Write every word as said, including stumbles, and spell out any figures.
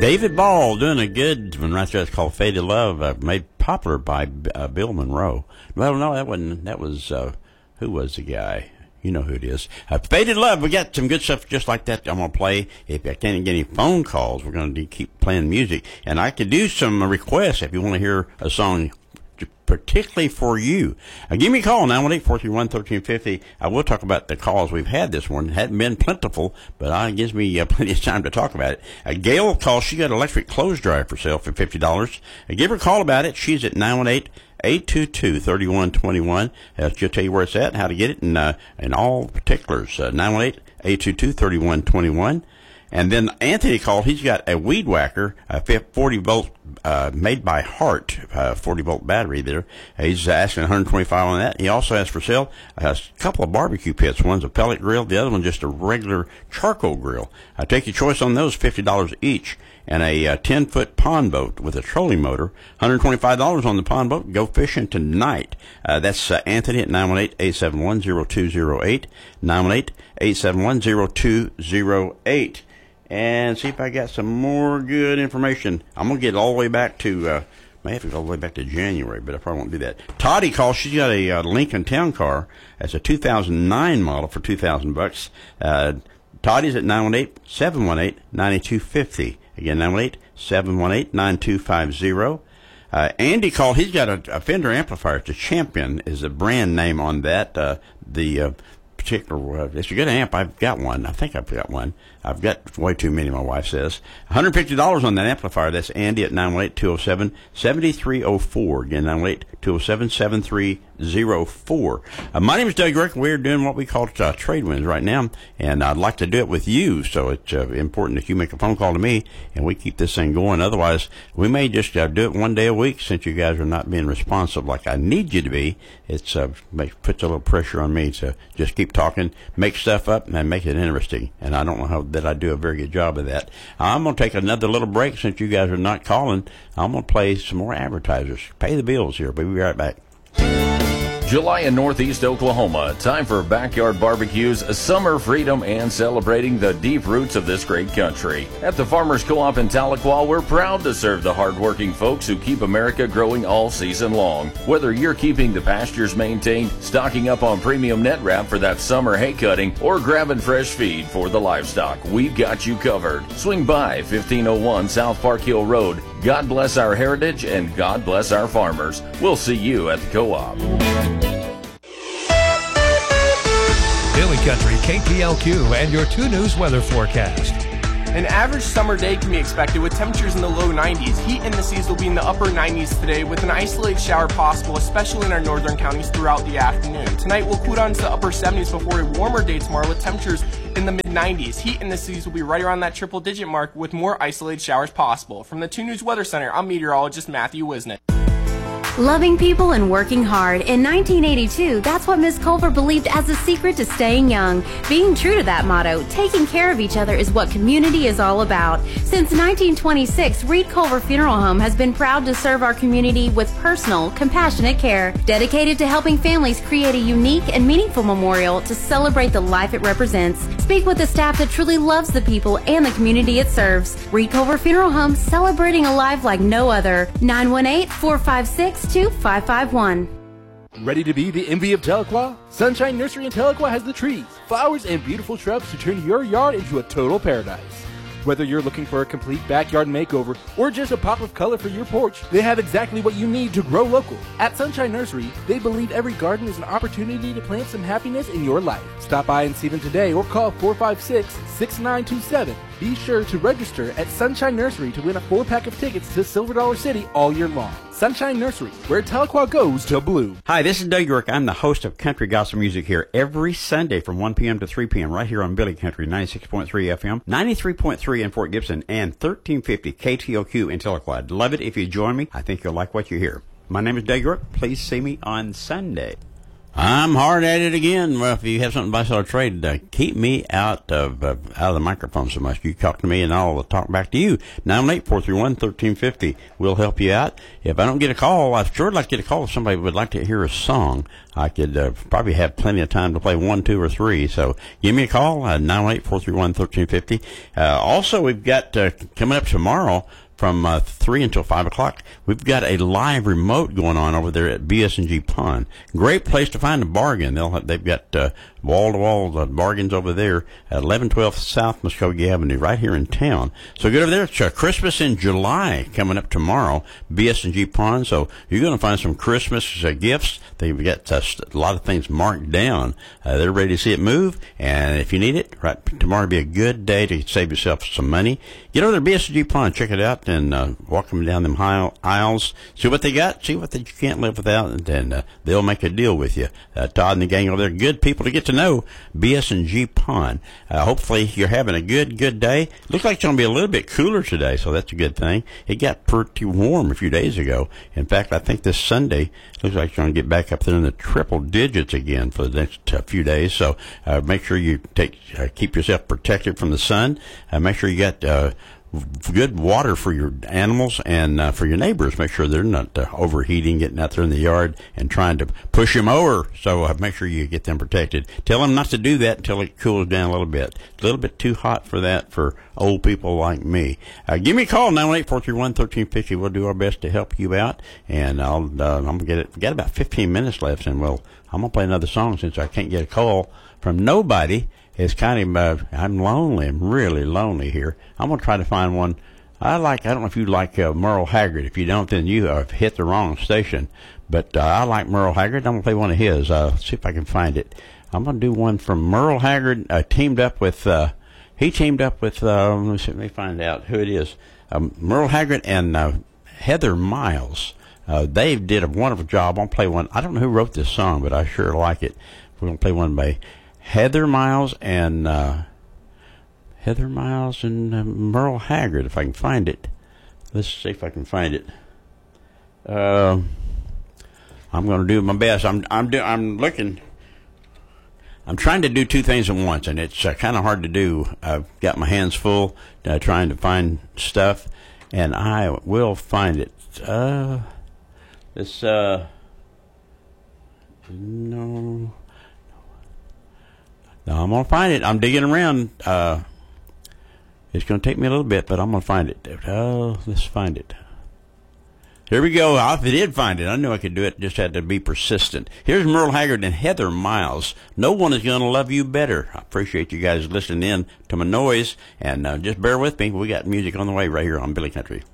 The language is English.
David Ball doing a good one right there. It's called Faded Love, uh, made popular by uh, Bill Monroe. Well, no, that wasn't. That was uh, who was the guy? You know who it is. Uh, Faded Love. We got some good stuff just like that I'm going to play. If I can't get any phone calls, we're going to keep playing music. And I could do some requests if you want to hear a song particularly for you. Uh, give me a call, nine one eight, four three one, one three five zero. I will talk about the calls we've had this morning. It hadn't been plentiful, but uh, it gives me uh, plenty of time to talk about it. Uh, Gail called. She got an electric clothes dryer for sale for fifty dollars. Uh, give her a call about it. She's at nine one eight, eight two two, three one two one. Uh, she'll tell you where it's at and how to get it and, uh, and all particulars. Uh, nine one eight, eight two two, three one two one. And then Anthony called. He's got a weed whacker, a forty volt, uh, made by Hart, uh, forty volt battery there. He's asking one hundred twenty-five on that. He also has for sale a couple of barbecue pits. One's a pellet grill. The other one's just a regular charcoal grill. Uh, take your choice on those, fifty dollars each. And a uh, ten foot pond boat with a trolling motor, one hundred twenty-five dollars on the pond boat. Go fishing tonight. Uh, that's uh, Anthony at nine one eight, eight seven one, zero two zero eight, nine one eight, eight seven one, zero two zero eight. And see if I got some more good information. I'm going to get all the way back to, uh, may have to go all the way back to January, but I probably won't do that. Toddy calls. She's got a uh, Lincoln Town Car. That's a two thousand nine model for two thousand bucks. Uh, Toddy's at nine one eight, seven one eight, nine two five zero. Again, nine one eight, seven one eight, nine two five zero. Uh, Andy called. He's got a, a Fender amplifier. It's a Champion is a brand name on that. Uh, the, uh, particular, uh, it's a good amp. I've got one. I think I've got one. I've got way too many, my wife says. one hundred fifty dollars on that amplifier. That's Andy at nine one eight, two oh seven, seven three oh four. Again, nine one eight, two oh seven, seven three oh four. Uh, my name is Doug Rick. We're doing what we call uh, trade winds right now, and I'd like to do it with you, so it's uh, important that you make a phone call to me, and we keep this thing going. Otherwise, we may just uh, do it one day a week since you guys are not being responsive like I need you to be. It's uh, makes, puts a little pressure on me to just keep talking, make stuff up, and make it interesting, and I don't know how that I do a very good job of that. I'm going to take another little break since you guys are not calling. I'm going to play some more advertisers. Pay the bills here. We'll be right back. July in Northeast Oklahoma. Time for backyard barbecues, summer freedom, and celebrating the deep roots of this great country. At the Farmers Co-op in Tahlequah, we're proud to serve the hardworking folks who keep America growing all season long. Whether you're keeping the pastures maintained, stocking up on premium net wrap for that summer hay cutting, or grabbing fresh feed for the livestock, we've got you covered. Swing by fifteen oh one South Park Hill Road. God bless our heritage and God bless our farmers. We'll see you at the co-op. Billy Country, K P L Q, and your two News weather forecast. An average summer day can be expected with temperatures in the low nineties. Heat indices will be in the upper nineties today with an isolated shower possible, especially in our northern counties throughout the afternoon. Tonight we'll cool down to the upper seventies before a warmer day tomorrow with temperatures in the mid nineties. Heat indices will be right around that triple digit mark with more isolated showers possible. From the two News Weather Center, I'm meteorologist Matthew Wisnick. Loving people and working hard. In nineteen eighty-two, that's what Miss Culver believed as the secret to staying young. Being true to that motto, taking care of each other is what community is all about. Since nineteen twenty-six, Reed Culver Funeral Home has been proud to serve our community with personal, compassionate care, dedicated to helping families create a unique and meaningful memorial to celebrate the life it represents. Speak with the staff that truly loves the people and the community it serves. Reed Culver Funeral Home, celebrating a life like no other. nine one eight, four five six, two five five one. Ready to be the envy of Tahlequah? Sunshine Nursery in Tahlequah has the trees, flowers, and beautiful shrubs to turn your yard into a total paradise. Whether you're looking for a complete backyard makeover or just a pop of color for your porch, they have exactly what you need to grow local. At Sunshine Nursery, they believe every garden is an opportunity to plant some happiness in your life. Stop by and see them today or call four five six, six nine two seven. Be sure to register at Sunshine Nursery to win a four-pack of tickets to Silver Dollar City all year long. Sunshine Nursery, where Tahlequah goes to bloom. Hi, this is Doug York. I'm the host of Country Gospel Music here every Sunday from one p.m. to three p.m. right here on Billy Country, ninety-six point three F M, ninety-three point three in Fort Gibson, and thirteen fifty K T O Q in Tahlequah. I'd love it if you join me. I think you'll like what you hear. My name is Doug York. Please see me on Sunday. I'm hard at it again. Well, if you have something to buy, sell, or trade, uh, keep me out of uh, out of the microphone so much. You talk to me, and I'll talk back to you. nine one eight, four three one, one three five zero. We'll help you out. If I don't get a call, I'd sure like to get a call if somebody would like to hear a song. I could uh, probably have plenty of time to play one, two, or three. So give me a call, uh, nine one eight, four three one, one three five zero. Uh, also, we've got uh, coming up tomorrow, from uh, three until five o'clock, we've got a live remote going on over there at B S and G Pond. Great place to find a bargain. They'll have, they've got uh, wall-to-wall uh, bargains over there at eleven twelve South Muskogee Avenue, right here in town. So get over there. It's uh, Christmas in July coming up tomorrow, B S and G Pond. So you're going to find some Christmas uh, gifts. They've got uh, a lot of things marked down. Uh, they're ready to see it move. And if you need it, right, tomorrow will be a good day to save yourself some money. Get over there, B S and G Pond, check it out, and uh, walk them down them aisles. See what they got. See what they, you can't live without, and then uh, they'll make a deal with you. Uh, Todd and the gang over there, good people to get to know. B S and G Pond. Uh, hopefully you're having a good, good day. Looks like it's going to be a little bit cooler today, so that's a good thing. It got pretty warm a few days ago. In fact, I think this Sunday looks like it's going to get back up there in the triple digits again for the next uh, few days. So uh, make sure you take uh, keep yourself protected from the sun. Uh, make sure you got uh, good water for your animals and uh, for your neighbors. Make sure they're not uh, overheating, getting out there in the yard and trying to push them over. So uh, make sure you get them protected. Tell them not to do that until it cools down a little bit. It's a little bit too hot for that for old people like me. Uh, give me a call, nine one eight, four three one, one three five zero. We'll do our best to help you out. And I'll, uh, I'm going to get it. We got about fifteen minutes left, and well, I'm going to play another song since I can't get a call from nobody. It's kind of, uh, I'm lonely. I'm really lonely here. I'm going to try to find one. I like, I don't know if you like uh, Merle Haggard. If you don't, then you have hit the wrong station. But uh, I like Merle Haggard. I'm going to play one of his. Uh, let's see if I can find it. I'm going to do one from Merle Haggard, uh, teamed up with, uh, he teamed up with, uh, let me see, let me find out who it is. Um, Merle Haggard and uh, Heather Miles. Uh, they did a wonderful job. I'm going to play one. I don't know who wrote this song, but I sure like it. We're going to play one by Heather Miles and uh, Heather Miles and uh, Merle Haggard, if I can find it. Let's see if I can find it. Uh, I'm going to do my best. I'm I'm do, I'm looking. I'm trying to do two things at once, and it's uh, kind of hard to do. I've got my hands full uh, trying to find stuff, and I will find it. Uh, this uh, no. No, I'm going to find it. I'm digging around. Uh, it's going to take me a little bit, but I'm going to find it. Oh, let's find it. Here we go. I did find it. I knew I could do it. Just had to be persistent. Here's Merle Haggard and Heather Miles. No one is going to love you better. I appreciate you guys listening in to my noise, and uh, just bear with me. We got music on the way right here on Billy Country.